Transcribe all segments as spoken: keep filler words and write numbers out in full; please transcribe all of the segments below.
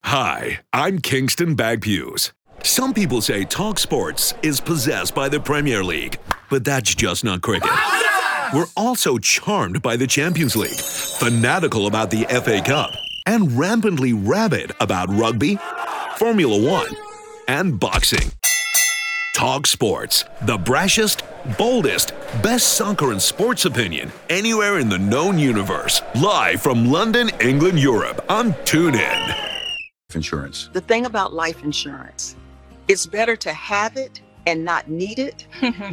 Hi, I'm Kingston Bagpues. Some people say Talk Sports is possessed by the Premier League, but that's just not cricket. We're also charmed by the Champions League, fanatical about the F A Cup, and rampantly rabid about rugby, Formula One, and boxing. Talk Sports, the brashest, boldest, best soccer and sports opinion anywhere in the known universe. Live from London, England, Europe on TuneIn. Insurance. The thing about life insurance, it's better to have it and not need it.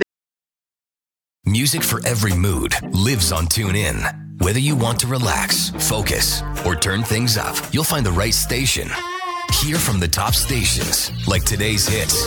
Music for every mood lives on TuneIn. Whether you want to relax, focus, or turn things up, you'll find the right station. Hear from the top stations like today's hits,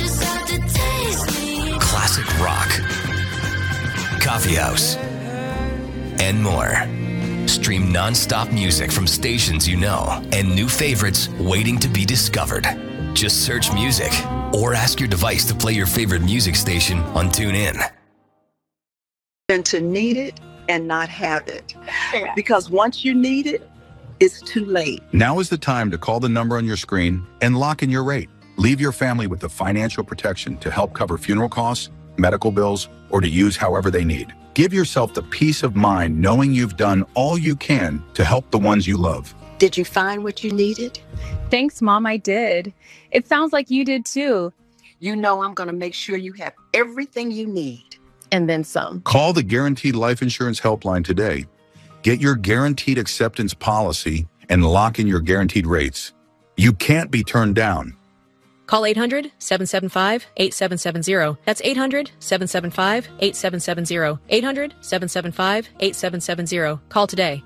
classic rock, coffee house, and more. Stream non-stop music from stations you know and new favorites waiting to be discovered. Just search music or ask your device to play your favorite music station on TuneIn. And to need it and not have it. Because once you need it, it's too late. Now is the time to call the number on your screen and lock in your rate. Leave your family with the financial protection to help cover funeral costs, medical bills, or to use however they need. Give yourself the peace of mind knowing you've done all you can to help the ones you love. Did you find what you needed? Thanks, Mom, I did. It sounds like you did too. You know I'm going to make sure you have everything you need. And then some. Call the Guaranteed Life Insurance Helpline today. Get your guaranteed acceptance policy and lock in your guaranteed rates. You can't be turned down. Call eight hundred, seven seven five, eight seven seven zero. That's eight hundred, seven seven five, eight seven seven zero. eight hundred, seven seven five, eight seven seven zero. Call today.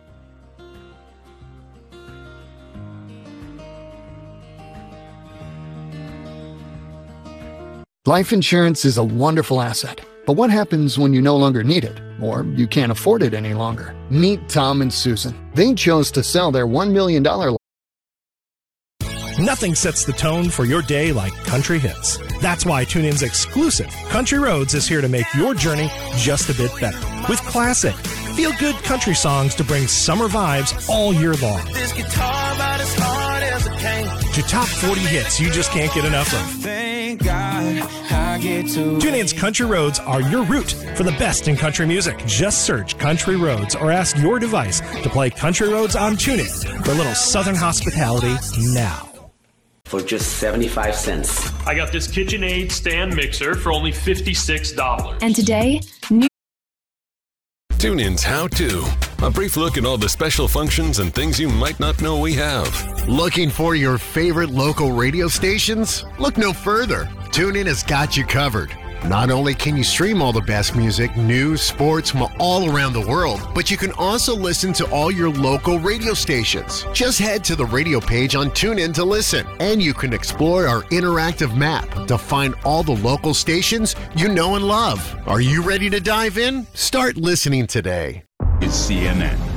Life insurance is a wonderful asset. But what happens when you no longer need it, or you can't afford it any longer? Meet Tom and Susan. They chose to sell their one million dollars. Nothing sets the tone for your day like country hits. That's why TuneIn's exclusive Country Roads is here to make your journey just a bit better. With classic, feel-good country songs to bring summer vibes all year long. This guitar about as hard as it can. To top forty hits you just can't get enough of. Thank God I get to. TuneIn's Country Roads are your route for the best in country music. Just search Country Roads or ask your device to play Country Roads on TuneIn for a little Southern hospitality now. For just seventy-five cents. I got this KitchenAid stand mixer for only fifty-six dollars. And today, new TuneIn's How To. A brief look at all the special functions and things you might not know we have. Looking for your favorite local radio stations? Look no further. TuneIn has got you covered. Not only can you stream all the best music, news, sports from all around the world, but you can also listen to all your local radio stations. Just head to the radio page on TuneIn to listen, and you can explore our interactive map to find all the local stations you know and love. Are you ready to dive in? Start listening today. It's C N N.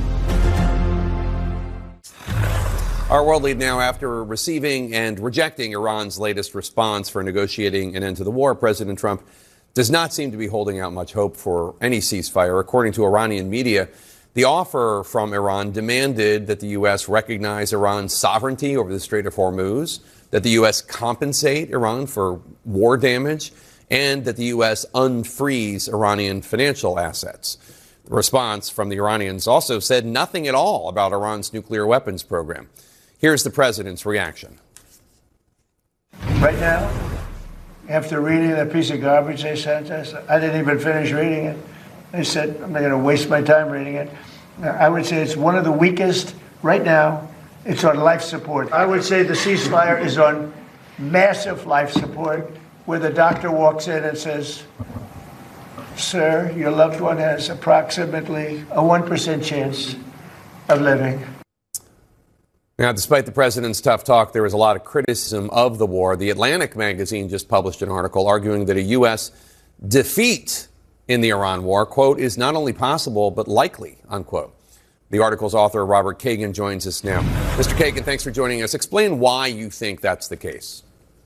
Our world lead now. After receiving and rejecting Iran's latest response for negotiating an end to the war, President Trump does not seem to be holding out much hope for any ceasefire. According to Iranian media, the offer from Iran demanded that the U S recognize Iran's sovereignty over the Strait of Hormuz, that the U S compensate Iran for war damage, and that the U S unfreeze Iranian financial assets. The response from the Iranians also said nothing at all about Iran's nuclear weapons program. Here's the president's reaction. Right now, after reading that piece of garbage they sent us, I didn't even finish reading it. They said, I'm not going to waste my time reading it. I would say it's one of the weakest. Right now, it's on life support. I would say the ceasefire is on massive life support, where the doctor walks in and says, sir, your loved one has approximately a one percent chance of living. Now, despite the president's tough talk, there was a lot of criticism of the war. The Atlantic magazine just published an article arguing that a U S defeat in the Iran war, quote, is not only possible, but likely, unquote. The article's author, Robert Kagan, joins us now. Mister Kagan, thanks for joining us. Explain why you think that's the case.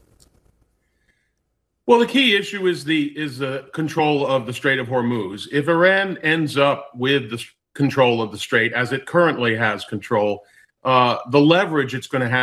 Well, the key issue is the is the control of the Strait of Hormuz. If Iran ends up with the control of the strait, as it currently has control, uh, the leverage it's going to have